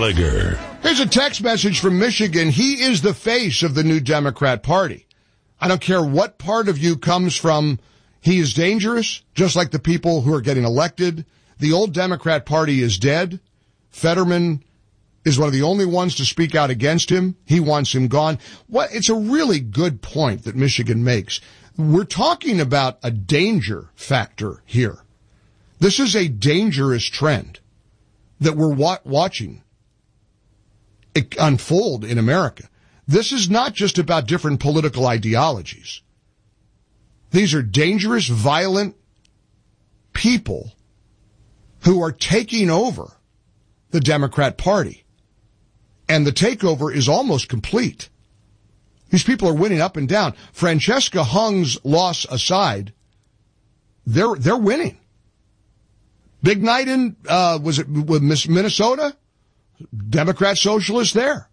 Gallagher. Here's a text message from Michigan. He is the face of the new Democrat Party. I don't care what part of you comes from. He is dangerous, just like the people who are getting elected. The old Democrat Party is dead. Fetterman is one of the only ones to speak out against him. He wants him gone. It's a really good point that Michigan makes. We're talking about a danger factor here. This is a dangerous trend that we're watching it unfold in America. This is not just about different political ideologies. These are dangerous, violent people who are taking over the Democrat Party. And the takeover is almost complete. These people are winning up and down. Francesca Hung's loss aside, they're winning. Big night in, was it with Minnesota? Democrat socialist there.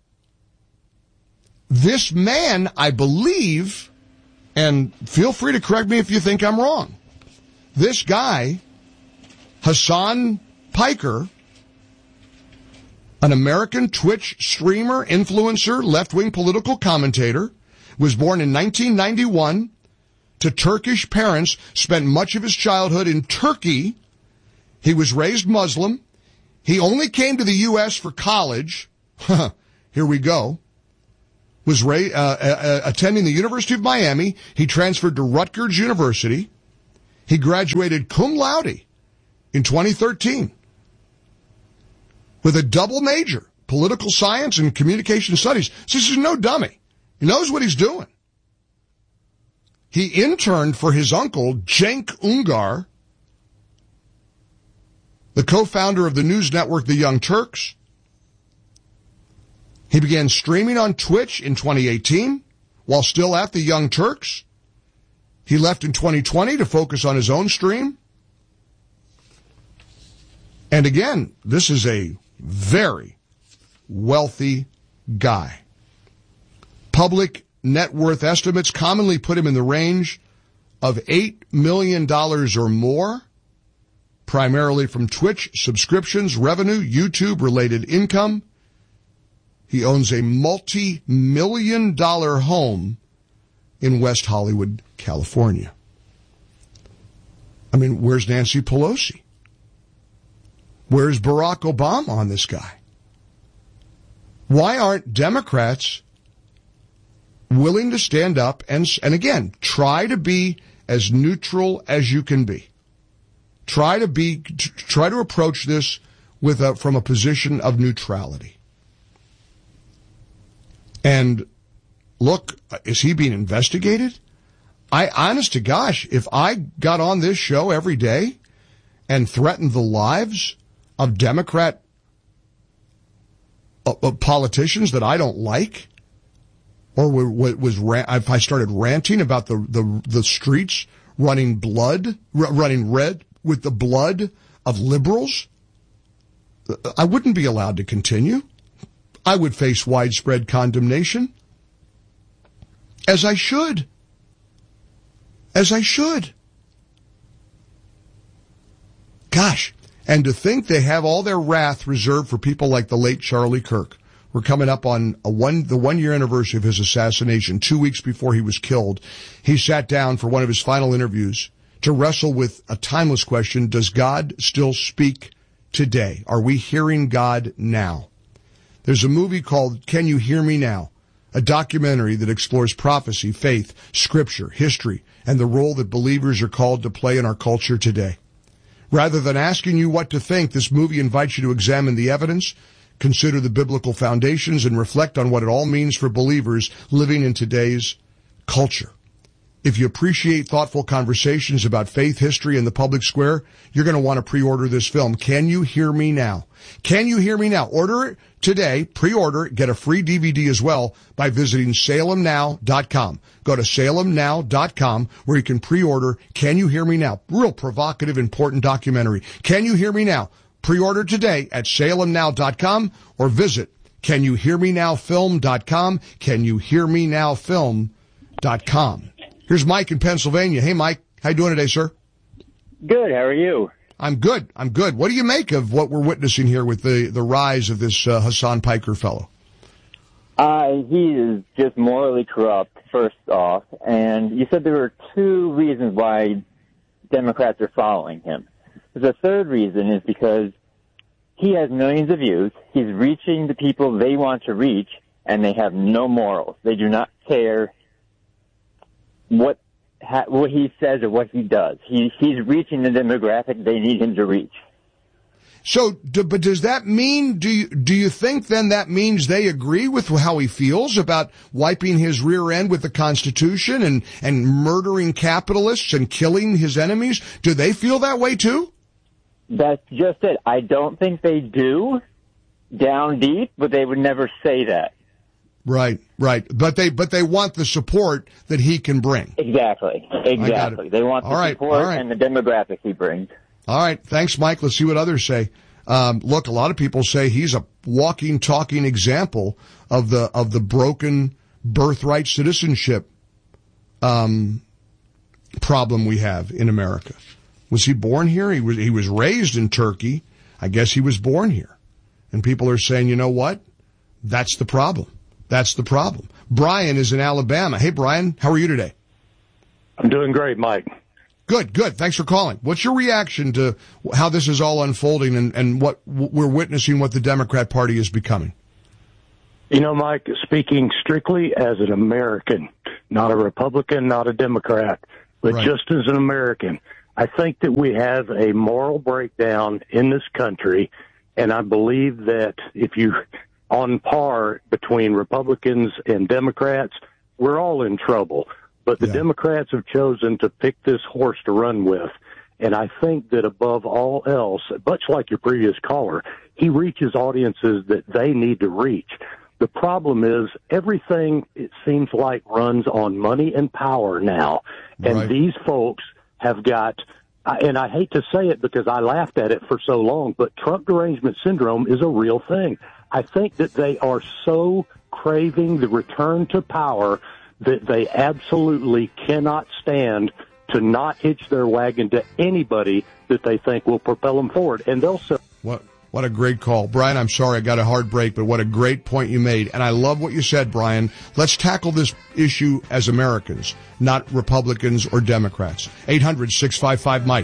This man, I believe, and feel free to correct me if you think I'm wrong, this guy, Hassan Piker, an American Twitch streamer, influencer, left-wing political commentator, was born in 1991 to Turkish parents, spent much of his childhood in Turkey. He was raised Muslim. He only came to the U.S. for college. Here we go. Was attending the University of Miami. He transferred to Rutgers University. He graduated cum laude in 2013 with a double major, political science and communication studies. So this is no dummy. He knows what he's doing. He interned for his uncle, Cenk Ungar, the co-founder of the news network The Young Turks. He began streaming on Twitch in 2018 while still at The Young Turks. He left in 2020 to focus on his own stream. And again, this is a very wealthy guy. Public net worth estimates commonly put him in the range of $8 million or more, primarily from Twitch subscriptions, revenue, YouTube-related income. He owns a multi-million-dollar home in West Hollywood, California. I mean, where's Nancy Pelosi? Where's Barack Obama on this guy? Why aren't Democrats willing to stand up and again, try to be as neutral as you can be? Try to approach this from a position of neutrality. And look, is he being investigated? Honest to gosh, if I got on this show every day and threatened the lives of Democrat politicians that I don't like, or if I started ranting about the streets running red with the blood of liberals, I wouldn't be allowed to continue. I would face widespread condemnation, as I should. Gosh. And to think they have all their wrath reserved for people like the late Charlie Kirk. We're coming up on the 1 year anniversary of his assassination. 2 weeks before he was killed, he sat down for one of his final interviews to wrestle with a timeless question. Does God still speak today? Are we hearing God now? There's a movie called Can You Hear Me Now? A documentary that explores prophecy, faith, scripture, history, and the role that believers are called to play in our culture today. Rather than asking you what to think, this movie invites you to examine the evidence, consider the biblical foundations, and reflect on what it all means for believers living in today's culture. If you appreciate thoughtful conversations about faith, history, and the public square, you're going to want to pre-order this film. Can You Hear Me Now? Can You Hear Me Now? Order it today, pre-order it, get a free DVD as well by visiting salemnow.com. Go to salemnow.com where you can pre-order Can You Hear Me Now? Real provocative, important documentary. Can You Hear Me Now? Pre-order today at salemnow.com or visit CanYouHearMeNowFilm.com, CanYouHearMeNowFilm.com. Here's Mike in Pennsylvania. Hey, Mike. How you doing today, sir? Good. How are you? I'm good. What do you make of what we're witnessing here with the rise of this Hassan Piker fellow? He is just morally corrupt, first off. And you said there were two reasons why Democrats are following him. The third reason is because he has millions of views. He's reaching the people they want to reach, and they have no morals. They do not care what he says or what he does. He's reaching the demographic they need him to reach. So, but does that mean, do you think then that means they agree with how he feels about wiping his rear end with the Constitution and murdering capitalists and killing his enemies? Do they feel that way too? That's just it. I don't think they do down deep, but they would never say that. Right. But they want the support that he can bring. Exactly. They want the support and the demographic he brings. All right. Thanks, Mike. Let's see what others say. Look, a lot of people say he's a walking, talking example of the broken birthright citizenship problem we have in America. Was he born here? He was raised in Turkey. I guess he was born here. And people are saying, you know what? That's the problem. Brian is in Alabama. Hey, Brian, how are you today? I'm doing great, Mike. Good. Thanks for calling. What's your reaction to how this is all unfolding and what we're witnessing, what the Democrat Party is becoming? You know, Mike, speaking strictly as an American, not a Republican, not a Democrat, but just as an American, I think that we have a moral breakdown in this country, and I believe that if you on par between Republicans and Democrats, we're all in trouble. But the Democrats have chosen to pick this horse to run with. And I think that above all else, much like your previous caller, he reaches audiences that they need to reach. The problem is everything, it seems like, runs on money and power now. And these folks have got, and I hate to say it because I laughed at it for so long, but Trump derangement syndrome is a real thing. I think that they are so craving the return to power that they absolutely cannot stand to not hitch their wagon to anybody that they think will propel them forward. And they'll say, What a great call. Brian, I'm sorry I got a hard break, but what a great point you made. And I love what you said, Brian. Let's tackle this issue as Americans, not Republicans or Democrats. 800-655-MIKE.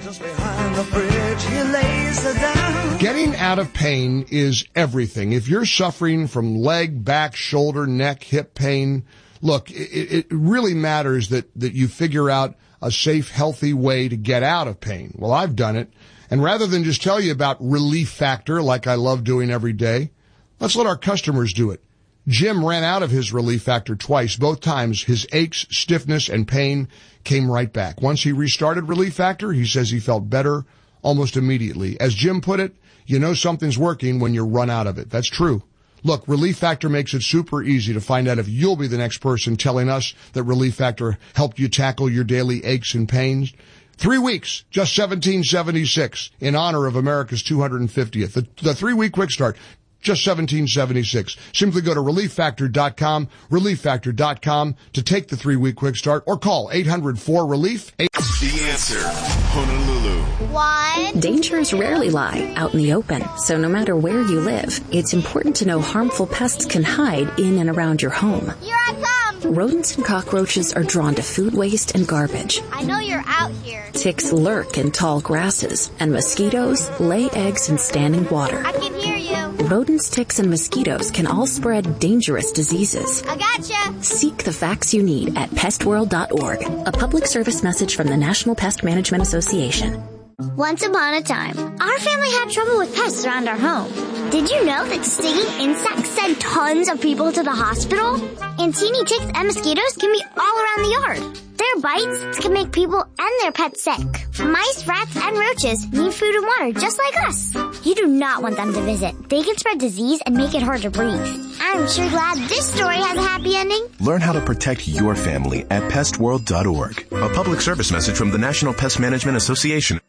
Getting out of pain is everything. If you're suffering from leg, back, shoulder, neck, hip pain, look, it really matters that you figure out a safe, healthy way to get out of pain. Well, I've done it. And rather than just tell you about Relief Factor, like I love doing every day, let's let our customers do it. Jim ran out of his Relief Factor twice. Both times, his aches, stiffness, and pain came right back. Once he restarted Relief Factor, he says he felt better almost immediately. As Jim put it, you know something's working when you run out of it. That's true. Look, Relief Factor makes it super easy to find out if you'll be the next person telling us that Relief Factor helped you tackle your daily aches and pains. 3 weeks, just $17.76 in honor of America's 250th. The 3-week quick start, just $17.76. Simply go to ReliefFactor.com, ReliefFactor.com to take the 3-week quick start or call 800-4-RELIEF. The Answer, Honolulu. Why? Dangers rarely lie out in the open, so no matter where you live, it's important to know harmful pests can hide in and around your home. Here I come! Rodents and cockroaches are drawn to food waste and garbage. I know you're out here. Ticks lurk in tall grasses, and mosquitoes lay eggs in standing water. I can hear you. Rodents, ticks, and mosquitoes can all spread dangerous diseases. I gotcha. Seek the facts you need at pestworld.org. A public service message from the National Pest Management Association. Once upon a time, our family had trouble with pests around our home. Did you know that stinging insects send tons of people to the hospital? And teeny ticks and mosquitoes can be all around the yard. Their bites can make people and their pets sick. Mice, rats, and roaches need food and water just like us. You do not want them to visit. They can spread disease and make it hard to breathe. I'm sure glad this story has a happy ending. Learn how to protect your family at pestworld.org. A public service message from the National Pest Management Association.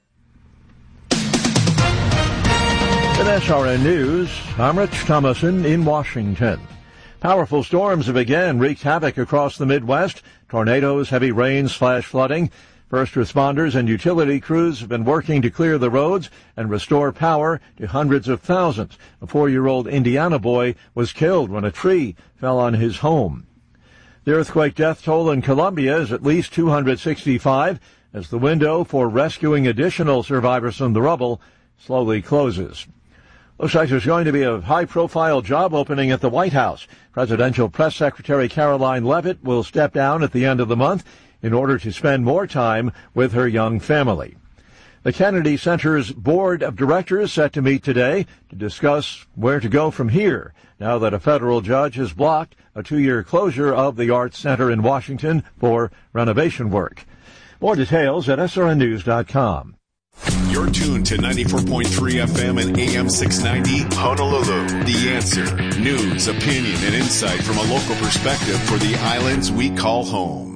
With SRN News, I'm Rich Thomason in Washington. Powerful storms have again wreaked havoc across the Midwest. Tornadoes, heavy rains, flash flooding. First responders and utility crews have been working to clear the roads and restore power to hundreds of thousands. A 4-year-old Indiana boy was killed when a tree fell on his home. The earthquake death toll in Colombia is at least 265 as the window for rescuing additional survivors from the rubble slowly closes. Looks like there's going to be a high-profile job opening at the White House. Presidential Press Secretary Caroline Leavitt will step down at the end of the month in order to spend more time with her young family. The Kennedy Center's board of directors set to meet today to discuss where to go from here, now that a federal judge has blocked a 2-year closure of the Arts Center in Washington for renovation work. More details at srnnews.com. You're tuned to 94.3 FM and AM 690 Honolulu. The Answer. News, opinion, and insight from a local perspective for the islands we call home.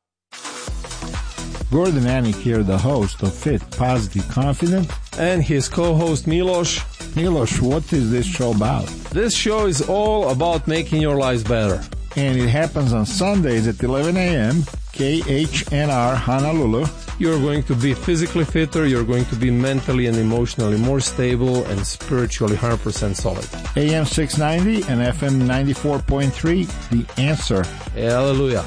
Gordon Anik here, the host of Fit, Positive, Confident. And his co-host Milos. Milos, what is this show about? This show is all about making your lives better. And it happens on Sundays at 11 a.m., KHNR Honolulu. You're going to be physically fitter, you're going to be mentally and emotionally more stable, and spiritually 100% solid. AM 690 and FM 94.3, The Answer. Hallelujah.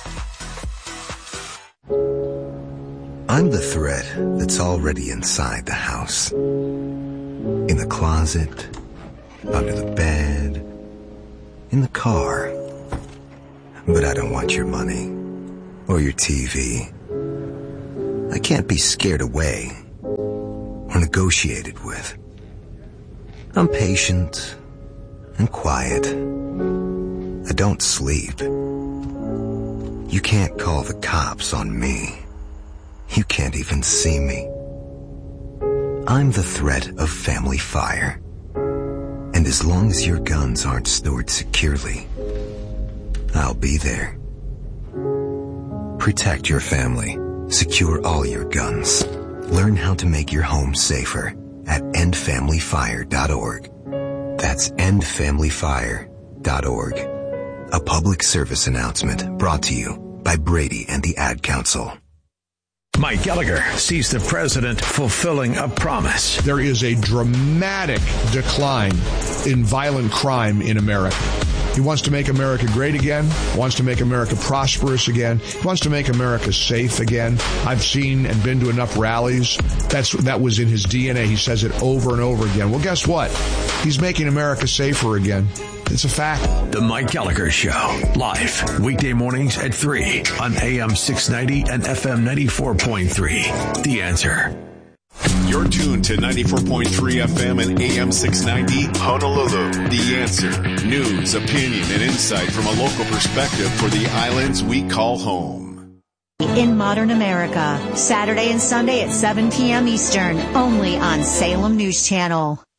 I'm the threat that's already inside the house. In the closet, under the bed, in the car. But I don't want your money or your TV. I can't be scared away or negotiated with. I'm patient and quiet. I don't sleep. You can't call the cops on me. You can't even see me. I'm the threat of family fire. And as long as your guns aren't stored securely, I'll be there. Protect your family. Secure all your guns. Learn how to make your home safer at endfamilyfire.org. That's endfamilyfire.org. A public service announcement brought to you by Brady and the Ad Council. Mike Gallagher sees the president fulfilling a promise. There is a dramatic decline in violent crime in America. He wants to make America great again, wants to make America prosperous again, he wants to make America safe again. I've seen and been to enough rallies. That was in his DNA. He says it over and over again. Well, guess what? He's making America safer again. It's a fact. The Mike Gallagher Show, live weekday mornings at 3 on AM 690 and FM 94.3. The Answer. You're tuned to 94.3 FM and AM 690 Honolulu. The Answer. News, opinion, and insight from a local perspective for the islands we call home. In Modern America, Saturday and Sunday at 7 p.m. Eastern, only on Salem News Channel.